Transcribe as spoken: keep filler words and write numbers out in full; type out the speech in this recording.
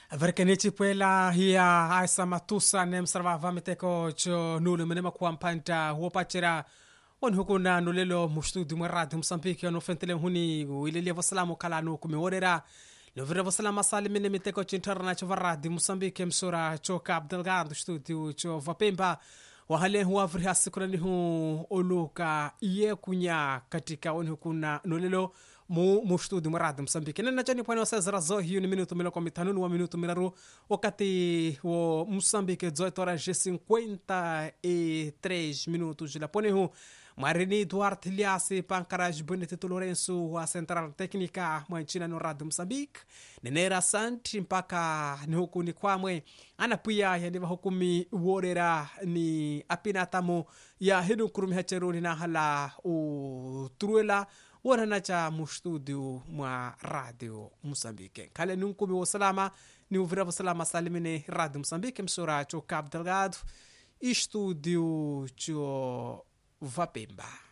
Verkeniti puela hiya aisa matusa nem sarvava meteko cho nulu menema kuampanta huopachera on hukuna nulelo mustudu mwaradi Msambiki ono fentele huni ilele vasalamu kala no kumeorera no vira vasalama salimene meteko chintarna cho varadi Msambiki msura cho Cabo Delgado studio cho Vapemba wahale huwa vira sikurani hu oluka iye kunya katika on hukuna nulelo mu mustudu mwaradi Msambiki nena chani pwani wasazara zo hiyo ni minuto miloko mitanunu wa minuto milaru wakati wa Msambiki zoitora je cinquenta e três minutos la pone hu Marini Duarte Liasi Pancaraj Bonito Lourenço wa Central Técnica mwanchina no Radio Moçambique nenera santi mpaka ni huku ni kwamwe anapuya yandiva hukumi uorera ni apinatamo ya hinu kurumi hacheruni na hala utruela wana cha mustudio mwa Radio Moçambique kale nunkumi wa salama ni uvira wa salama salimine Radio Moçambique msura cho Cabo Delgado estúdio cho Vapemba.